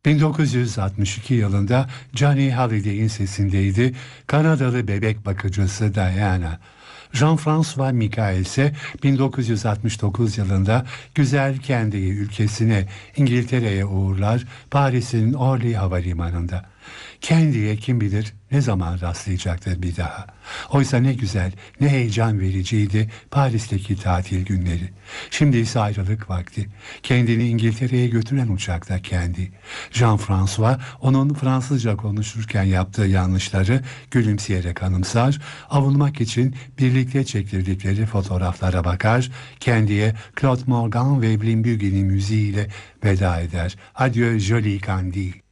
1962 yılında Johnny Halliday'in sesindeydi Kanadalı bebek bakıcısı Diana. Jean-François Michael ise 1969 yılında güzel Candy'yi ülkesine İngiltere'ye uğurlar Paris'in Orly Havalimanı'nda. Candy'ye kim bilir ne zaman rastlayacaktır bir daha. Oysa ne güzel, ne heyecan vericiydi Paris'teki tatil günleri. Şimdi ise ayrılık vakti. Kendini İngiltere'ye götüren uçakta Candy. Jean-François onun Fransızca konuşurken yaptığı yanlışları gülümseyerek anımsar, avunmak için birlikte çektirdikleri fotoğraflara bakar, Candy'ye Claude Morgan ve Evelyn Bugey'nin müziğiyle veda eder. Adieu jolie Candy.